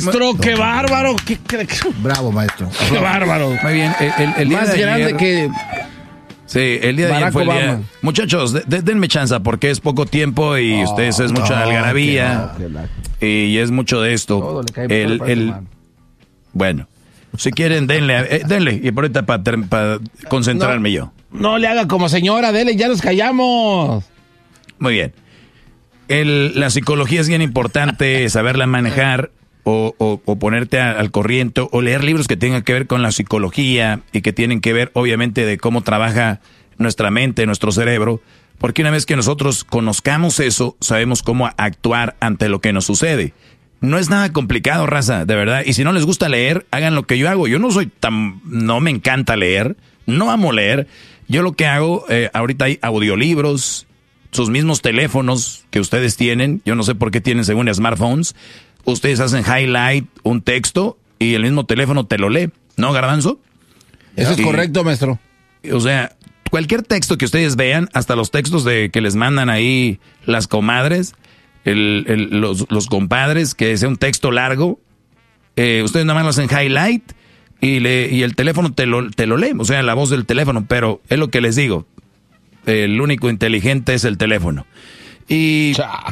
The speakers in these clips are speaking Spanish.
Maestro, qué bárbaro. Bravo, maestro. Qué bárbaro. Muy bien. El día Más de grande ayer, que... Sí, el día de ayer Barack fue el día. Obama. Muchachos, denme chance porque es poco tiempo y ustedes es mucha algarabía y es mucho de esto. Todo le cae por el mal. Bueno, si quieren, denle. Y por ahorita para concentrarme yo. No le haga como señora, dele, ya nos callamos. Muy bien. La psicología es bien importante, saberla manejar o ponerte al corriente o leer libros que tengan que ver con la psicología y que tienen que ver obviamente de cómo trabaja nuestra mente, nuestro cerebro, porque una vez que nosotros conozcamos eso, sabemos cómo actuar ante lo que nos sucede. No es nada complicado, raza, de verdad. Y si no les gusta leer, hagan lo que yo hago. Yo no me encanta leer, no amo leer. Yo lo que hago, ahorita hay audiolibros, sus mismos teléfonos que ustedes tienen, yo no sé por qué tienen según smartphones, ustedes hacen highlight un texto y el mismo teléfono te lo lee, ¿no, Garbanzo? Eso es correcto, maestro. O sea, cualquier texto que ustedes vean, hasta los textos que les mandan ahí las comadres, los compadres, que sea un texto largo, ustedes nada más lo hacen highlight y el teléfono te lo lee, o sea, la voz del teléfono, pero es lo que les digo. El único inteligente es el teléfono. Y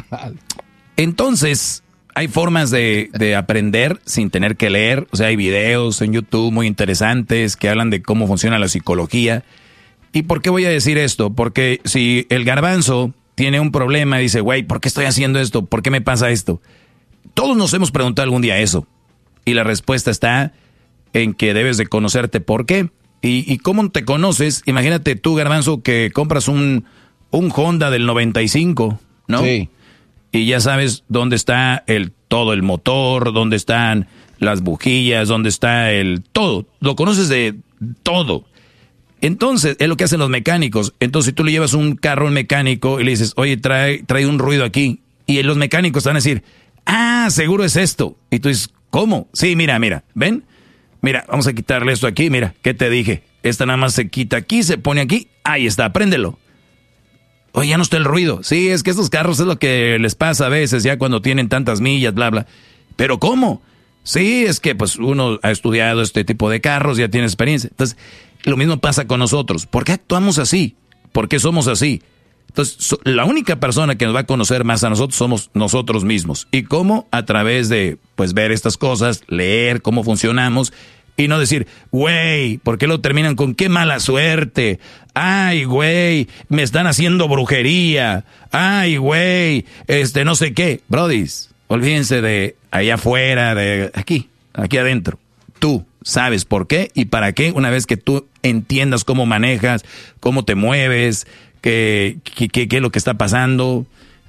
entonces hay formas de aprender sin tener que leer. O sea, hay videos en YouTube muy interesantes que hablan de cómo funciona la psicología. ¿Y por qué voy a decir esto? Porque si el Garbanzo tiene un problema y dice, güey, ¿por qué estoy haciendo esto? ¿Por qué me pasa esto? Todos nos hemos preguntado algún día eso. Y la respuesta está en que debes de conocerte por qué. ¿Y cómo te conoces? Imagínate tú, Garbanzo, que compras un Honda del 95, ¿no? Sí. Y ya sabes dónde está todo el motor, dónde están las bujillas, dónde está todo. Lo conoces de todo. Entonces, es lo que hacen los mecánicos. Entonces, si tú le llevas un carro al mecánico y le dices, oye, trae un ruido aquí. Y los mecánicos te van a decir, seguro es esto. Y tú dices, ¿cómo? Sí, mira, ¿ven? Mira, vamos a quitarle esto aquí, mira, ¿qué te dije? Esta nada más se quita aquí, se pone aquí, ahí está, préndelo. Oye, ya no está el ruido. Sí, es que estos carros es lo que les pasa a veces, ya cuando tienen tantas millas, bla, bla. ¿Pero cómo? Sí, es que pues uno ha estudiado este tipo de carros, ya tiene experiencia. Entonces, lo mismo pasa con nosotros. ¿Por qué actuamos así? ¿Por qué somos así? Entonces, la única persona que nos va a conocer más a nosotros somos nosotros mismos. ¿Y cómo? A través de, pues, ver estas cosas, leer cómo funcionamos y no decir, güey, ¿por qué lo terminan con qué mala suerte? Ay, güey, me están haciendo brujería. Ay, güey, no sé qué. Brodis, olvídense de allá afuera, de aquí adentro. Tú sabes por qué y para qué una vez que tú entiendas cómo manejas, cómo te mueves, qué es lo que está pasando.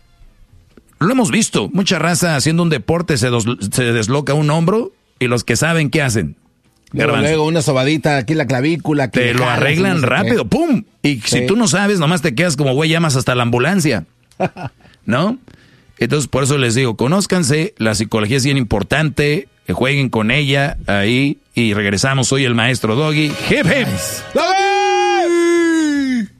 Lo hemos visto, mucha raza haciendo un deporte se desloca un hombro y los que saben, ¿qué hacen? Luego una sobadita aquí en la clavícula. Te lo arreglan rápido, ¡pum! Y si tú no sabes, nomás te quedas como güey, llamas hasta la ambulancia, ¿no? Entonces, por eso les digo, conózcanse, la psicología es bien importante, que jueguen con ella ahí y regresamos. Soy el maestro Doggy. ¡Hip, hip! ¡Doggy!